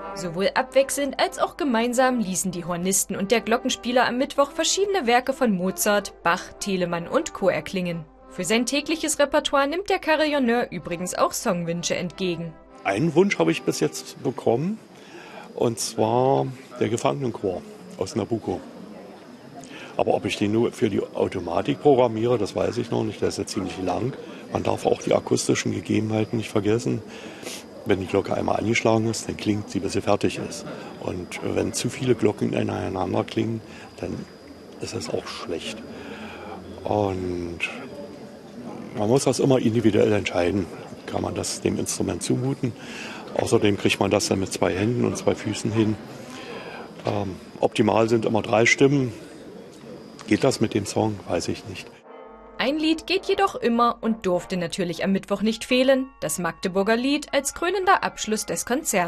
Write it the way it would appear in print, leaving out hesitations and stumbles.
Sowohl abwechselnd als auch gemeinsam ließen die Hornisten und der Glockenspieler am Mittwoch verschiedene Werke von Mozart, Bach, Telemann und Co. erklingen. Für sein tägliches Repertoire nimmt der Carillonneur übrigens auch Songwünsche entgegen. Einen Wunsch habe ich bis jetzt bekommen, und zwar der Gefangenenchor aus Nabucco. Aber ob ich den nur für die Automatik programmiere, das weiß ich noch nicht, der ist ja ziemlich lang. Man darf auch die akustischen Gegebenheiten nicht vergessen. Wenn die Glocke einmal angeschlagen ist, dann klingt sie, bis sie fertig ist. Und wenn zu viele Glocken ineinander klingen, dann ist das auch schlecht. Und man muss das immer individuell entscheiden. Kann man das dem Instrument zumuten? Außerdem kriegt man das dann mit 2 Händen und 2 Füßen hin. Optimal sind immer 3 Stimmen. Geht das mit dem Song? Weiß ich nicht. Ein Lied geht jedoch immer und durfte natürlich am Mittwoch nicht fehlen: das Magdeburger Lied als krönender Abschluss des Konzerts.